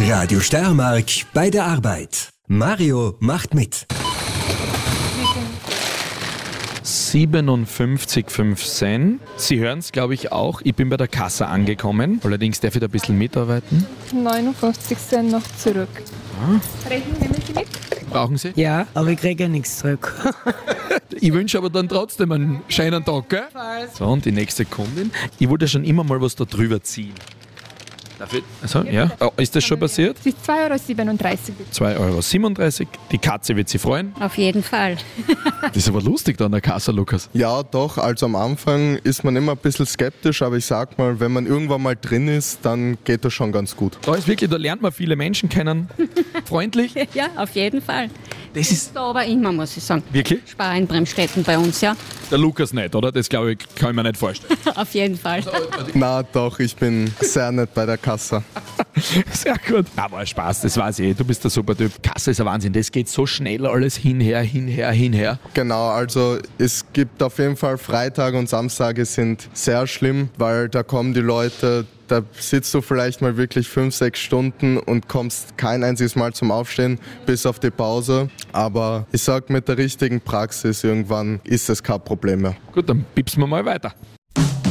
Radio Steiermark bei der Arbeit. Mario macht mit. 57,15. Sie hören es, glaube ich, auch. Ich bin bei der Kasse angekommen. Allerdings darf ich da ein bisschen mitarbeiten. 59 Cent noch zurück. Rechnen nehmen Sie mit? Brauchen Sie? Ja, aber ich kriege ja nichts zurück. Ich wünsche aber dann trotzdem einen schönen Tag, gell? So, und die nächste Kundin. Ich wollte schon immer mal was da drüber ziehen. Darf ich? Also, ja. Oh, ist das schon passiert? Es ist 2,37 €. 2,37 €. Die Katze wird sich freuen. Auf jeden Fall. Das ist aber lustig da an der Kasse, Lukas. Ja, doch. Also am Anfang ist man immer ein bisschen skeptisch, aber ich sag mal, wenn man irgendwann mal drin ist, dann geht das schon ganz gut. Da ist wirklich, da lernt man viele Menschen kennen. Freundlich. Ja, auf jeden Fall. Das ist Da aber immer, muss ich sagen. wirklich Spar in Bremstetten bei uns, ja. der Lukas nicht, oder? Das glaube ich, kann ich mir nicht vorstellen. Auf jeden Fall. Na doch, ich bin sehr nett bei der Kasse. Sehr gut. Aber ein Spaß, das weiß ich. Du bist der super Typ. Kasse ist ein Wahnsinn. Das geht so schnell alles hinher. Genau, also es gibt auf jeden Fall Freitage und Samstage sind sehr schlimm, weil da kommen die Leute, da sitzt du vielleicht mal wirklich 5-6 Stunden und kommst kein einziges Mal zum Aufstehen, bis auf die Pause. Aber ich sag, mit der richtigen Praxis irgendwann ist es kein Problem mehr. Gut, dann piepsen wir mal weiter.